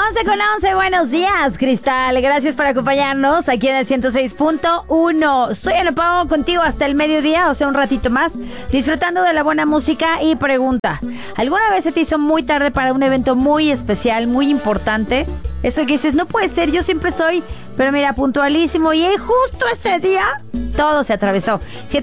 11:11, buenos días, Cristal. Gracias por acompañarnos aquí en el 106.1. Soy Ana Pao contigo hasta el mediodía, o sea, un ratito más, disfrutando de la buena música. Y pregunta, ¿alguna vez se te hizo muy tarde para un evento muy especial, muy importante? Eso que dices, no puede ser, yo siempre soy, pero mira, puntualísimo. Y justo ese día, todo se atravesó.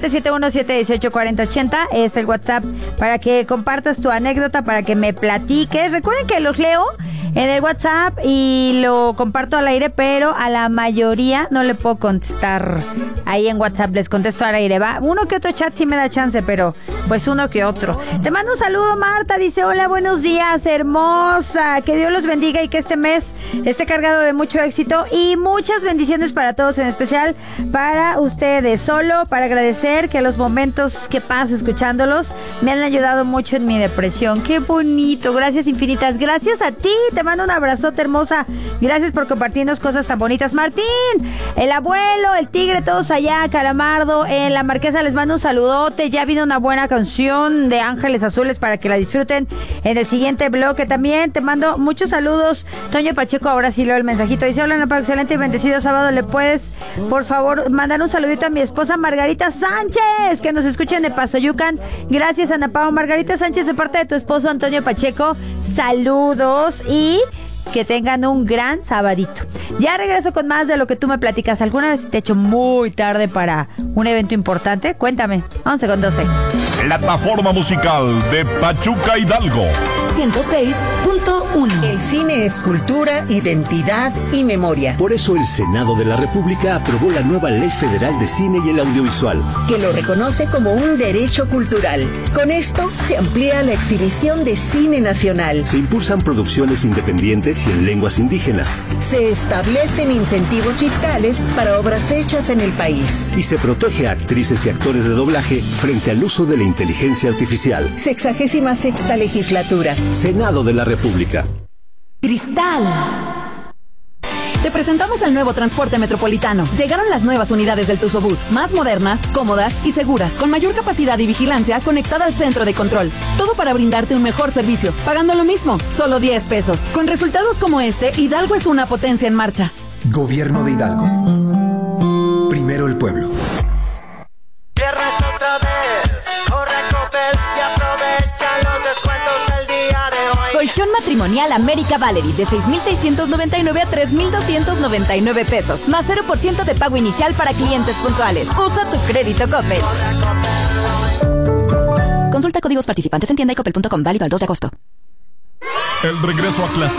771-718-4080 es el WhatsApp para que compartas tu anécdota, para que me platiques. Recuerden que los leo en el WhatsApp y lo comparto al aire, pero a la mayoría no le puedo contestar ahí en WhatsApp. Les contesto al aire, va. Uno que otro chat sí me da chance, pero pues uno que otro. Te mando un saludo, Marta. Dice, hola, buenos días, hermosa. Que Dios los bendiga y que este mes esté cargado de mucho éxito y muchas bendiciones para todos, en especial para ustedes. Solo para agradecer que los momentos que paso escuchándolos me han ayudado mucho en mi depresión. Qué bonito. Gracias infinitas. Gracias a ti. Te mando un abrazote, hermosa. Gracias por compartirnos cosas tan bonitas. Martín, el abuelo, el tigre, todos allá, Calamardo, en la Marquesa, les mando un saludote. Ya vino una buena canción de Ángeles Azules para que la disfruten en el siguiente bloque. También te mando muchos saludos. Toño Pacheco, ahora sí leo el mensajito. Dice, hola, Ana Pao, excelente y bendecido sábado. ¿Le puedes, por favor, mandar un saludito a mi esposa Margarita Sánchez, que nos escuchen de Pasoyucan? Gracias, Ana Pao. Margarita Sánchez, de parte de tu esposo Antonio Pacheco, saludos y que tengan un gran sabadito. Ya regreso con más de lo que tú me platicas. ¿Alguna vez te he hecho muy tarde para un evento importante? Cuéntame. 11:12. Plataforma musical de Pachuca Hidalgo. 106.1. El cine es cultura, identidad y memoria. Por eso el Senado de la República aprobó la nueva Ley Federal de Cine y el Audiovisual, que lo reconoce como un derecho cultural. Con esto se amplía la exhibición de cine nacional. se impulsan producciones independientes y en lenguas indígenas, Se establecen incentivos fiscales para obras hechas en el país. y se protege a actrices y actores de doblaje frente al uso de la inteligencia artificial. 66ª legislatura. Senado de la República. Cristal. Te presentamos el nuevo transporte metropolitano. Llegaron las nuevas unidades del Tusobús, más modernas, cómodas y seguras, con mayor capacidad y vigilancia conectada al centro de control. Todo para brindarte un mejor servicio, pagando lo mismo, solo 10 pesos. Con resultados como este, Hidalgo es una potencia en marcha. Gobierno de Hidalgo. Primero el pueblo. Viernes otra vez, corre a Coppel y aprovecha los descuentos del día de hoy. Colchón matrimonial América Valerie de 6,699 a 3,299 pesos, más 0% de pago inicial para clientes puntuales. Usa tu crédito Coppel. Consulta códigos participantes en tienda y coppel.com, válido al 2 de agosto. El regreso a clase.